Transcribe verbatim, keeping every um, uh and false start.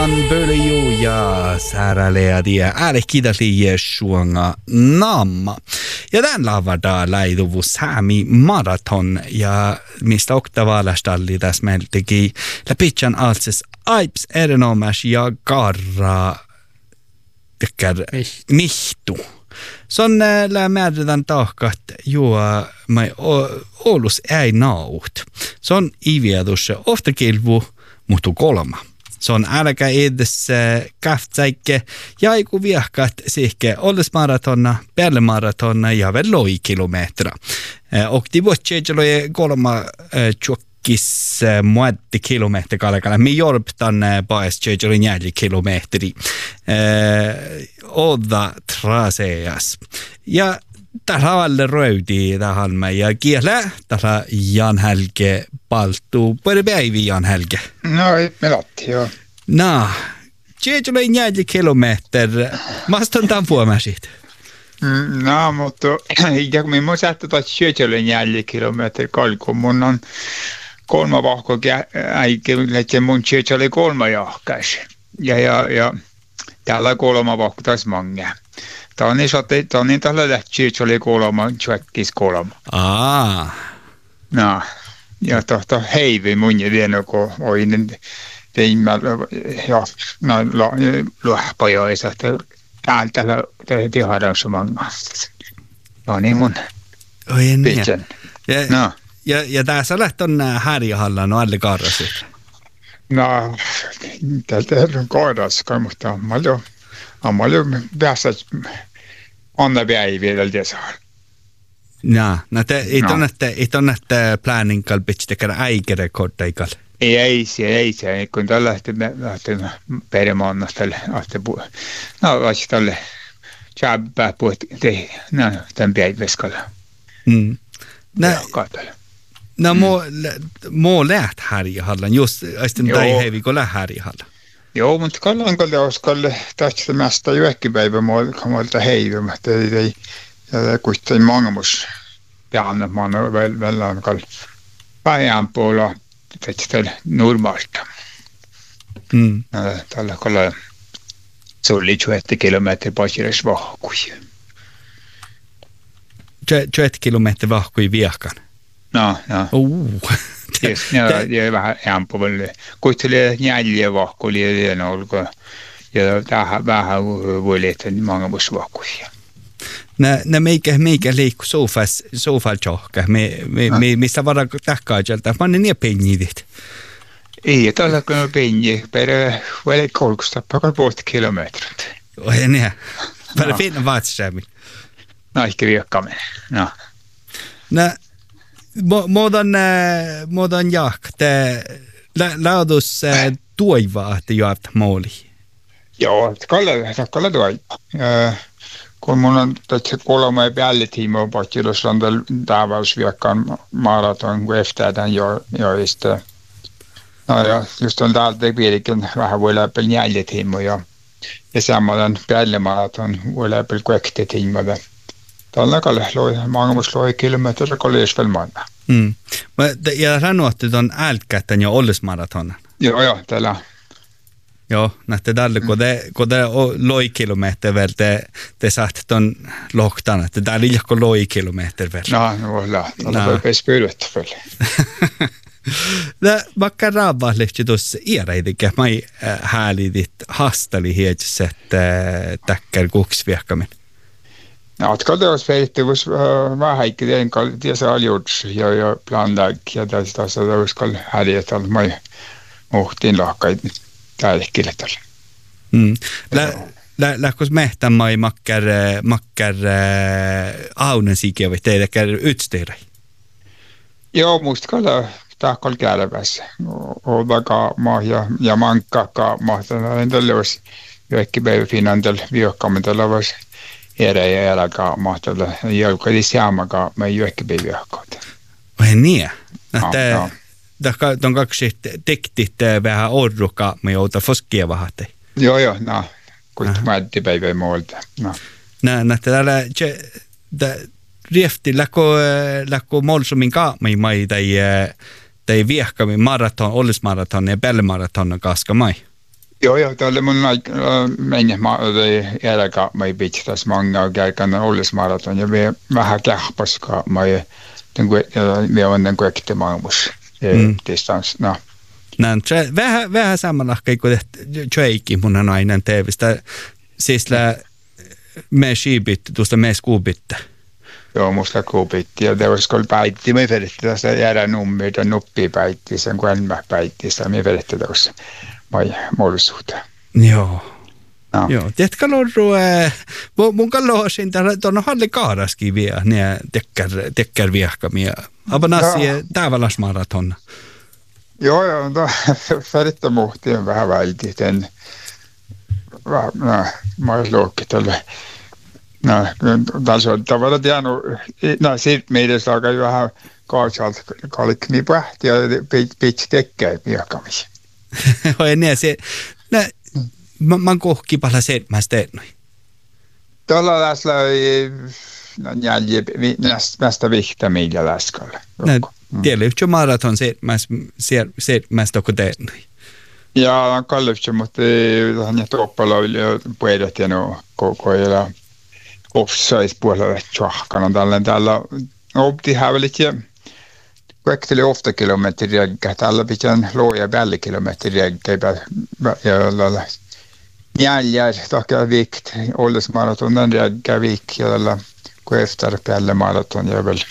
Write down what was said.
Jan Bölju ja Sääräleadia äälikidali suonga namma. Ja tämän lavada läiduvu Sami maraton ja mistä oktavaalastalli tässä meillä teki läpitsän altses aips erinomas ja garra tykkär mihtu. Se on lää määrätään tahkat juo mai Oulus ei naut. Se on iviedus ofta kilvu muhtu kolma. Se on älkä edessä käftsäikke ja aiku viehkat sihke olles maratonna, päälle maratonna ja väl loi kilometra. Och det var tjejloje kolma tjockis muaddi kilometer kalkala. Mi jorptan baes tjejloje njälji kilometri. Oda traseas. Ja tällä alle röydi tähän mä ja kielä tällä Jan Helge paltu. Pari päivi Jan Helge. No ei melatti joo. No, se tulee neljä kilometer. Maston tämän puomasit. No, mutta ja kun minä saattaa tuoda se tulee neljä kilometer kalku. Mun on kolme vahkoa äikä mun se tulee kolme jahkas. Ja, ja, ja tällä kolme vahkoa taas mange. Tämä on niin, tämä on niin tällä lähtee, se oli kolme, tjökkis kolme. Aa. No, ja tohto heivi mun ja vielä, kun oinen teimme, ja no, luohpajoisa, että täältä tehdään se manga. No niin mun pitsen. No. Ja, ja tässä lähtee on härjahalla, no alle kaarasit. No, täältä on kaaraska, mutta on paljon, on paljon päässä. Anna päiviä tässä. Ja, no te ei tunnette, ei tunnette planningal pitstäkään äikerekordaikal. Ei, ei se, ei se, kun tällä lähtee, lähtee perimaannastalle, lähtee puhua. No, vaikka tälle tjäppää puhut, te, no, tämän päiväskalla. Mm. No, no, muu läht härjahallan, just, aistin tai hevi, kun läht härjahallan. Joo, mutta kallankalle oskalle tästä mästä yökkipäivä muualta heivämättä. Ei kuitenkin mangamus peana maana välillä on kall päivän puolella tästä normaalta. Mm. Tällä kalla se oli kaksikymmentä kilometriä paikallisesti vahkui. kaksikymmentä kilometriä vahkui viehkan? No, no. Uh. Yes, ja, ja vähän ämpävälle. Kuitenkin neljä vahkuli ja olko ja tähän vähän voi lehtää mangamus vahkuja. Nä nä meikä meikä liikku sofas sofal johka me me me missä vara takkajalta man niin penjidit. Ei tällä kun penji per väl kolkusta pakal puolta kilometrit. Oi niin. Per finna vatsami. No ehkä viekkamme. No. Nä Modan modan jahte laadus toiva että juot mooli. Joo, kalla kalla toiva. Kun mun on tässä kolme päälle tiimoa pakkilossa on tavallisviekkaan maraton, kun eftäätään jo, joista. No ja just on täältä pienikin vähän voi läpi neljä tiimoja. Ja samoin päälle maraton voi läpi kuekti tiimoja. Tällä kalle loi, maailmassa loi kilometriä kollees vielä maana. Mm. Ja sanoitte, että on älkättän jo ollis maratonan. Joo, joo, tällä. Joo, näette tälle, kun te, kun te loi kilometriä vielä, te, te saatte ton lohtan, että täällä ei ole loi kilometriä vielä. No, no voi lähteä. Tällä voi päästä pyydettä vielä. No, vaikka raavaa lehti tuossa iäreitinkä, mä häälidit hastali hietsä, että täkkär kuksi viekkamin. Ja, että katsotaan feittivus vähän ikään kuin tässä aljuudessa ja, ja planlaik ja tästä tässä uskalla hädiä, että mä muhtiin lahkaita täällä kieletällä. Mm. Lähkos mehtän mai makkar, makkar aunen sikiä vai teidäkään ytsteirä? Joo, musta kalla tahkol käälävässä. Odakaa maa ja, ja mankkakaa mahtana. Entälle olisi joekki päivä finantel viokkaammin tällä voisi erä ja eläkaa mahtalla. Joukali siamakaa mä joekki päivä viokkaammin. Vai niin? Tämä on kaksi tektit vähän orrukaa, me joutaa foskia vahatte. Joo, joo, no. Kuitenkin mä äiti päivä muualta. No. No, no, täällä riefti läkko molsumin kaamai mai tai tai viehkami maraton, ollis maraton ja päälle maraton kaska mai. Joo, joo, tällä mun mennä jälkeen mä pitää tässä mangaa käykään ollis maraton ja me vähän kähpaskaa mä me on den korrekta maailmassa distans. No. Näin, vähän vähän samalla kuin Jake mun nainen teevistä. Siis lä me skibitte tuosta me skubitte. Joo, musta kuupitti. Ja teos kun päitti, me vedettiin tässä jäädä nummi, ja nuppi päitti, sen kun mä päitti, me vedettiin tuossa vai mollisuuteen. Joo. No. Joo, tiedätkö lorru, mun kalloisin tuonne Halli Kaaraskin vielä, ne tekkär, tekkär viehkamia. Abanassi täväläs maraton. Joo, joo, no, färjettä muhtiin vähän välti, ten, no, mä olis luokki tälle. No, tässä on tavallaan tiennyt, no siitä meidän saa vähän kaatsalta kalkni pähti ja pitsi tekee viehkamisia. Oi niin, se, no, mä, mä kohki pala seitsemästä noin. Tuolla läsla no jälje nästä vihtä meillä läskalle. No, tiedä yhtö maraton seitsemästä kun teet noin. Ja kallifti, mutta hän ja toppala oli puedet ja no koko ajan offside-puolella tjahkana. Tällä täällä opti hävelit ja Kuekteli ofta kilometriä, täällä pitää looja päälle kilometriä, ja jäljär takia vikt, olles maraton, den jäljär vikt, ja kun efter päälle maraton, ja väl